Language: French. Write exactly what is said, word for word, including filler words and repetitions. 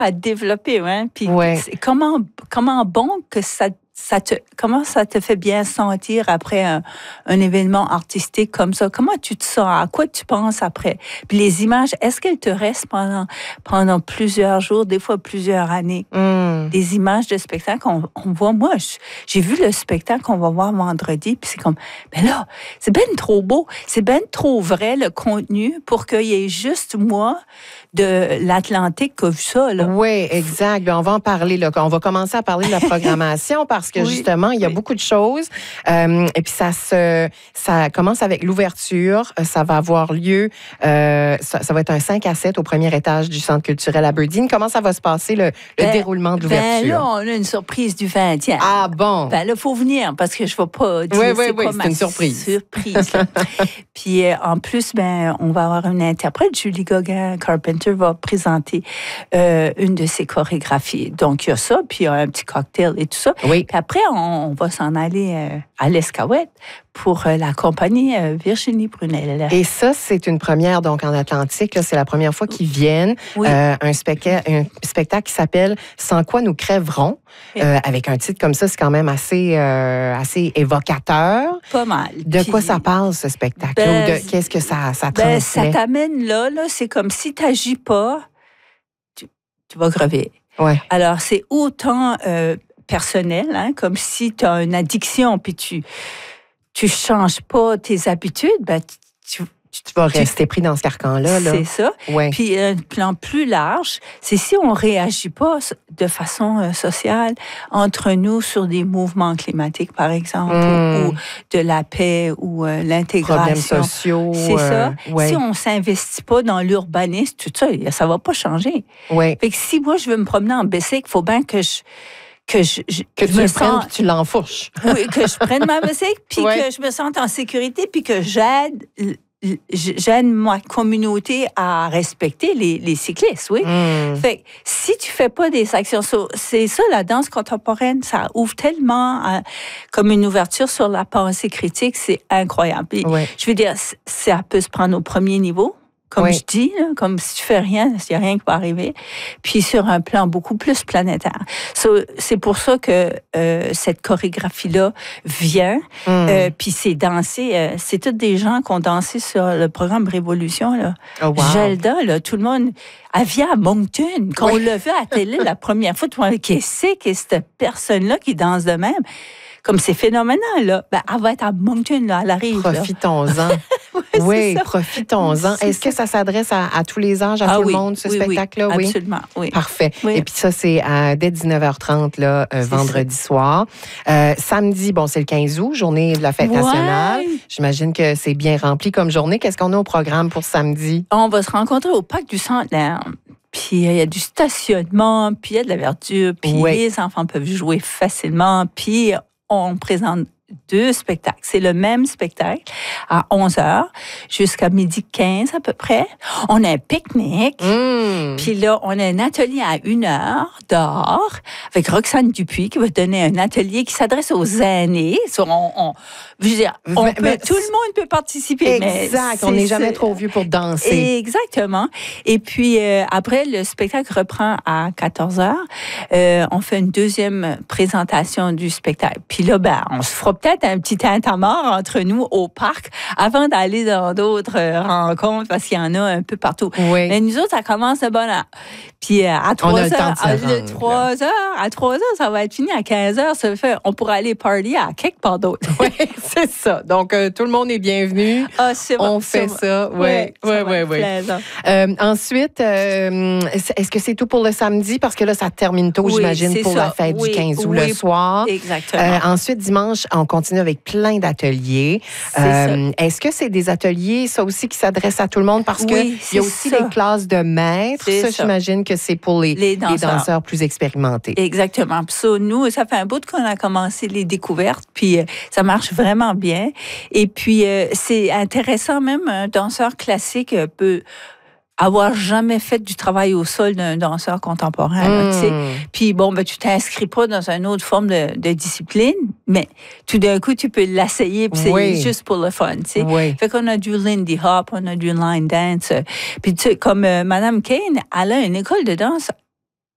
à développer, hein. Puis ouais. comment, comment bon que ça Ça te, comment ça te fait bien sentir après un, un événement artistique comme ça? Comment tu te sens? À quoi tu penses après? Puis les images, est-ce qu'elles te restent pendant, pendant plusieurs jours, des fois plusieurs années? Mm. Des images de spectacle qu'on on voit. Moi, j'ai vu le spectacle qu'on va voir vendredi, puis c'est comme, ben là, c'est ben trop beau, c'est ben trop vrai le contenu pour qu'il y ait juste moi de l'Atlantique qui a vu ça. Là. Oui, exact. Bien, on va en parler. Là. On va commencer à parler de la programmation parce que oui, justement, il y a oui. beaucoup de choses. Euh, et puis, ça se, ça commence avec l'ouverture. Ça va avoir lieu, euh, ça, ça va être un cinq à sept au premier étage du Centre culturel Aberdeen. Comment ça va se passer, le, le ben, déroulement de l'ouverture? Ben là, on a une surprise du vingtième. Ah bon? Ben là, il faut venir parce que je ne vais pas dire oui, oui, c'est oui, quoi ma une surprise. surprise Puis, euh, en plus, ben, on va avoir une interprète, Julie Gauguin-Carpenter, va présenter euh, une de ses chorégraphies. Donc, il y a ça, puis il y a un petit cocktail et tout ça. Oui. Puis après, on, on va s'en aller euh, à l'Escaouette pour euh, la compagnie euh, Virginie Brunel. Et ça, c'est une première, donc, en Atlantique. Là, c'est la première fois qu'ils viennent. Oui. Euh, un, spectacle, un spectacle qui s'appelle « Sans quoi nous crèverons oui. ». Euh, avec un titre comme ça, c'est quand même assez, euh, assez évocateur. Pas mal. De Puis, quoi ça parle, ce spectacle? Ben, ou de, qu'est-ce que ça, ça transmet? Ben, ça t'amène là, là, c'est comme si tu n'agis pas, tu, tu vas crever. Ouais. Alors, c'est autant euh, personnel, hein, comme si tu as une addiction, puis tu tu changes pas tes habitudes, ben, tu, tu, tu vas rester tu, pris dans ce carcan-là. Là. C'est ça. Ouais. Puis, un plan plus large, c'est si on réagit pas de façon euh, sociale entre nous sur des mouvements climatiques, par exemple, mmh. ou, ou de la paix, ou euh, l'intégration. Problèmes sociaux. C'est euh, ça. Ouais. Si on s'investit pas dans l'urbanisme, tout ça, ça va pas changer. Ouais. Fait que si moi, je veux me promener en bicycle, il faut bien que je... Que, je, je, que je tu me le sens, prennes puis tu l'enfourches. Oui, que je prenne ma bicycle puis ouais. que je me sente en sécurité puis que j'aide, j'aide ma communauté à respecter les, les cyclistes, oui. Mm. Fait que si tu fais pas des actions, c'est ça, la danse contemporaine, ça ouvre tellement à, comme une ouverture sur la pensée critique, c'est incroyable. Puis, ouais. Je veux dire, ça peut se prendre au premier niveau. Comme oui. je dis, là, comme si tu fais rien, il n'y a rien qui va arriver. Puis sur un plan beaucoup plus planétaire. So, c'est pour ça que euh, cette chorégraphie-là vient. Mm. Euh, puis c'est dansé. Euh, c'est tous des gens qui ont dansé sur le programme Révolution. Là. Oh, wow. Gelda, là, tout le monde... Elle vient à Moncton. Quand oui. on l'a vu à la télé la première fois, tout le monde dit, qu'est-ce que c'est cette personne-là qui danse de même? Comme c'est phénoménal, là. Ben, elle va être à Moncton, là. Elle arrive. Profitons-en. oui, oui profitons-en. Est-ce que ça s'adresse à, à tous les âges, à ah, tout oui, le monde, ce oui, spectacle-là? Oui, absolument. Oui. Parfait. Oui. Et puis ça, c'est à, dès dix-neuf heures trente, là, euh, vendredi ça. soir. Euh, samedi, bon, c'est le quinze août, journée de la fête ouais. nationale. J'imagine que c'est bien rempli comme journée. Qu'est-ce qu'on a au programme pour samedi? On va se rencontrer au Parc du Centenaire. Puis il y a du stationnement, puis il y a de la verdure, puis oui. les enfants peuvent jouer facilement, puis on présente deux spectacles. C'est le même spectacle à onze heures jusqu'à midi quinze à peu près. On a un pique-nique. Mmh. Puis là, on a un atelier à une heure dehors avec Roxane Dupuis qui va donner un atelier qui s'adresse aux aînés. On, on, je veux dire, on mais, peut, mais, tout le monde peut participer. Exact. Mais on n'est jamais trop vieux pour danser. Exactement. Et puis, euh, après, le spectacle reprend à quatorze heures. Euh, on fait une deuxième présentation du spectacle. Puis là, ben, on se fera peut-être un petit tintamarre entre nous au parc avant d'aller dans d'autres rencontres parce qu'il y en a un peu partout. Oui. Mais nous autres, ça commence de bonne heure. Puis à trois heures, à trois heures, à trois heures, ça va être fini. À quinze heures, ça fait, on pourra aller party à quelque part d'autre. Oui, c'est ça. Donc, euh, tout le monde est bienvenu. Ah, c'est bon. On fait ça. Oui, oui, oui, oui. Ensuite, euh, est-ce que c'est tout pour le samedi? Parce que là, ça termine tôt, oui, j'imagine, pour ça. la fête oui, du quinze août oui, le soir. Exactement. Euh, ensuite, dimanche, on continue avec plein d'ateliers. Euh, est-ce que c'est des ateliers, ça aussi, qui s'adressent à tout le monde? Parce oui, qu'il y a aussi ça. des classes de maîtres. Ça, ça, j'imagine que c'est pour les, les, danseurs. les danseurs plus expérimentés. Exactement. Puis ça, nous, ça fait un bout qu'on a commencé les découvertes, puis euh, ça marche vraiment bien. Et puis, euh, c'est intéressant, même un danseur classique euh, peut avoir jamais fait du travail au sol d'un danseur contemporain. Mmh. Là, tu sais. Puis bon, ben, tu t'inscris pas dans une autre forme de, de discipline, mais tout d'un coup, tu peux l'essayer, puis c'est oui. juste pour le fun. Tu sais. Oui. Fait qu'on a du Lindy Hop, on a du line dance. Puis tu sais, comme euh, Madame Kane, elle a une école de danse